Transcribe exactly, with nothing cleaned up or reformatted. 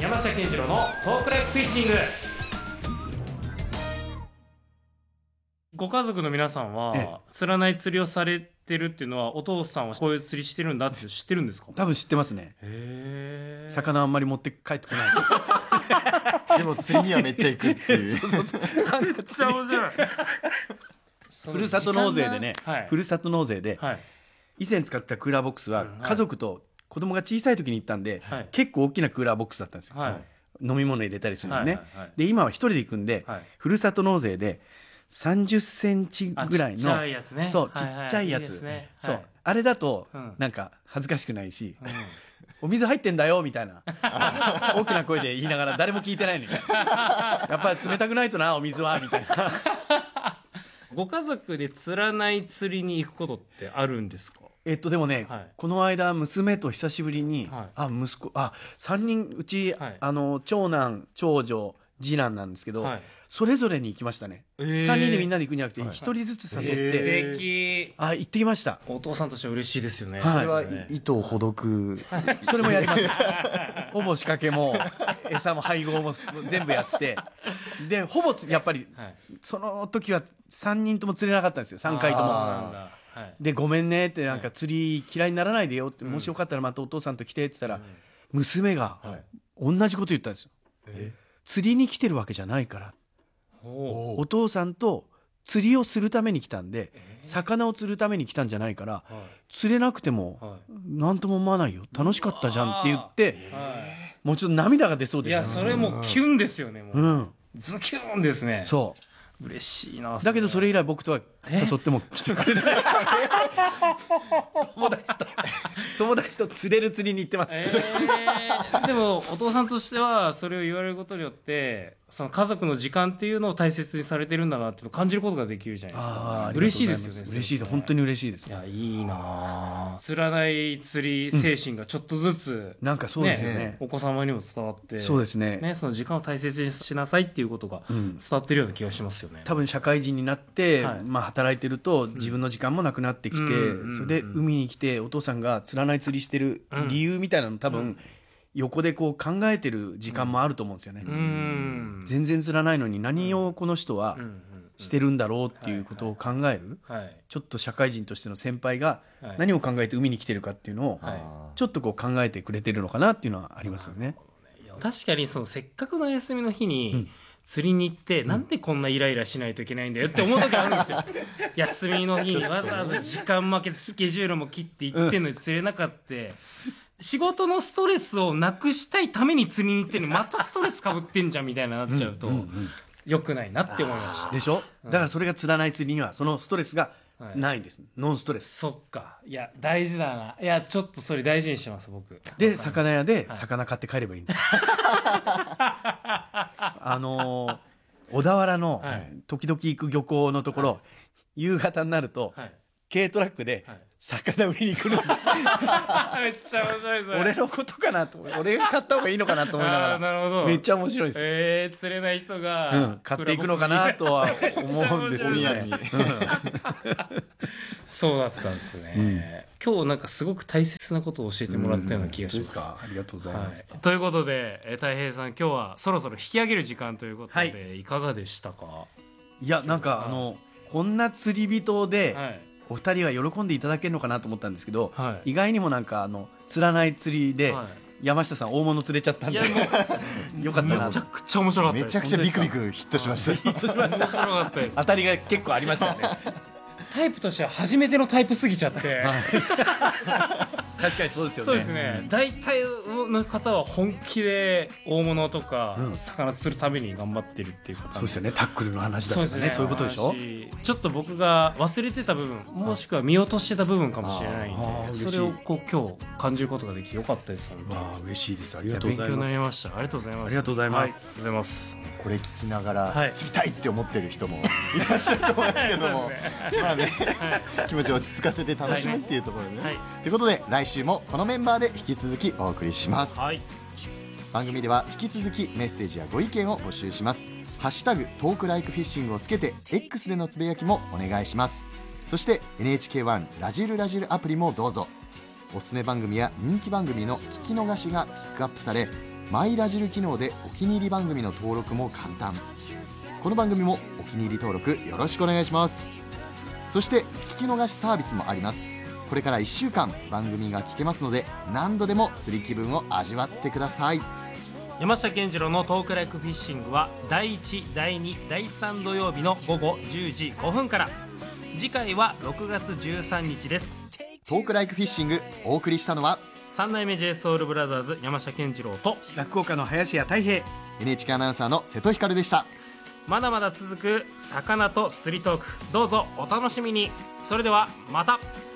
山下健二郎のトークライフフィッシング。ご家族の皆さんは、ええ、釣らない釣りをされてるっていうのは、お父さんはこういう釣りしてるんだって知ってるんですか？ 多分知ってますね。 へー。 魚あんまり持って帰ってこないでも釣りにはめっちゃ行くっていうめっちゃ面白いふるさと納税でね、はい、ふるさと納税で、はい、以前使ったクーラーボックスは家族と子供が小さい時に行ったんで、はい、結構大きなクーラーボックスだったんですよ、はい、飲み物入れたりするのね、はいはいはい、で今は一人で行くんで、はい、ふるさと納税でさんじゅっセンチぐらいのちっちゃいやつね、 そう、はいはい、ちっちゃいやつ、いいですね、そう、はい、あれだとなんか恥ずかしくないし、うん、お水入ってんだよみたいな大きな声で言いながら誰も聞いてないのにやっぱり冷たくないとなお水はみたいなご家族で釣らない釣りに行くことってあるんですか？ えっとでもね、はい、この間娘と久しぶりに、はい、あ息子あさんにんうち、はい、あの長男長女次男なんですけど、はい、それぞれに行きましたね、えー、さんにんでみんなで行くんじゃなくてひとりずつ誘って、はい、素敵。 あ行ってきました。 お父さんとしては嬉しいですよね、 はい、それは糸をほどくそれもやりますほぼ仕掛けも餌も配合も全部やってでほぼやっぱり、はい、その時はさんにんとも釣れなかったんですよ、さんかいとも。はい、でごめんねってなんか釣り嫌いにならないでよって、うん、もしよかったらまたお父さんと来てって言ったら、うん、娘が同じこと言ったんですよ、え釣りに来てるわけじゃないから、お, お父さんと釣りをするために来たんで、えー、魚を釣るために来たんじゃないから、はい、釣れなくても、はい、何とも思わないよ楽しかったじゃんって言って、えー、もうちょっと涙が出そうでした、ね、 いやそれもうキュンですよね、もう、うん、ズキュンですね。 そう嬉しいな。 だけどそれ以来僕とは誘っても来てくれない友達と友達と釣れる釣りに行ってます、えー、でもお父さんとしてはそれを言われることによってその家族の時間っていうのを大切にされてるんだなって感じることができるじゃないですか。あ嬉しいですよね。 嬉しいです、本当に嬉しいです。 いやいいな。釣らない釣り精神がちょっとずつ、 うん、なんかそうですよね、 ね、お子様にも伝わって、 そうですね、 ね、その時間を大切にしなさいっていうことが伝わってるような気がしますよね、うん、 多分社会人になって、はい、まあ、働いてると自分の時間もなくなってきて、うん、それで海に来てお父さんが釣らない釣りしてる理由みたいなの多分、うん、横でこう考えてる時間もあると思うんですよね、うん、全然釣らないのに何をこの人はしてるんだろうっていうことを考える、ちょっと社会人としての先輩が何を考えて海に来てるかっていうのをちょっとこう考えてくれてるのかなっていうのはありますよね。 確かにそのせっかくの休みの日に、うん釣りに行って、うん、なんでこんなイライラしないといけないんだよって思う時あるんですよ休みの日にわざわざ時間負けてスケジュールも切って行ってんのに釣れなかった、うん、仕事のストレスをなくしたいために釣りに行ってんのにまたストレスかぶってんじゃんみたいななっちゃうと、うんうんうん、良くないなって思いました。 でしょ、だからそれが釣らない釣りにはそのストレスがないんです、はい、ノンストレス。 そっか、いや大事だな。いやちょっとそれ大事にしてます僕。 で魚屋で魚買って帰ればいいんです、はい、あのー、小田原の時々行く漁港のところ、はい、夕方になると、はい、軽トラックで魚売りに来るんですめっちゃ面白い。 俺のことかなと俺が買った方がいいのかなと思いながらなるほどめっちゃ面白いです。 えー、釣れない人が、 うん、買っていくのかなとは思うんですよねそうだったんですね、うん、今日なんかすごく大切なことを教えてもらったような気がします、うん、ですか。 ありがとうございます、 はい、ということでたい平さん今日はそろそろ引き上げる時間ということで、はい、いかがでしたか？ いやなんか、はい、あのこんな釣り人で、はい、お二人は喜んでいただけるのかなと思ったんですけど、はい、意外にもなんかあの釣らない釣りで、はい、山下さん大物釣れちゃったんでよかったな。 めちゃくちゃ面白かったです。 めちゃくちゃビクビクヒットしましたヒットしました面白かったです。 当たりが結構ありましたよねタイプとしては初めてのタイプすぎちゃって確かにそうですよね。 そうですね。大体の方は本気で大物とか、うん、魚釣るために頑張ってるっていう方。 そうですよね。タックルの話だとかね、そうですね、そういうことでしょ。 ちょっと僕が忘れてた部分もしくは見落としてた部分かもしれないんで、それをこう今日感じることができてよかったです。 あ嬉しいです。ありがとうございます。 勉強になりました。ありがとうございます。 ありがとうございます。 はい、ありがとうございます。 これ聞きながら、はい、釣りたいって思ってる人もいらっしゃると思うんですけども、まあね、はい、気持ちを落ち着かせて楽しむっていうところでね。はい、ということで来週もこのメンバーで引き続きお送りします。はい、番組では引き続きメッセージやご意見を募集します。ハッシュタグトークライクフィッシングをつけて X でのつぶやきもお願いします。そして エヌエイチケーワン ラジルラジルアプリもどうぞ。おすすめ番組や人気番組の聞き逃しがピックアップされマイラジル機能でお気に入り番組の登録も簡単。この番組もお気に入り登録よろしくお願いします。そして聞き逃しサービスもあります。これからいっしゅうかん番組が聞けますので、何度でも釣り気分を味わってください。 山下健二郎のトークライクフィッシングはだいいち、だいに、だいさん土曜日の午後じゅうじごふんから。次回はろくがつじゅうさんにちです。 トークライクフィッシング、お送りしたのは三代目 j ソウルブラザーズ山下健二郎と落語家の林家たい平、 エヌエイチケー アナウンサーの瀬戸光でした。 まだまだ続く魚と釣りトーク、どうぞお楽しみに。それではまた。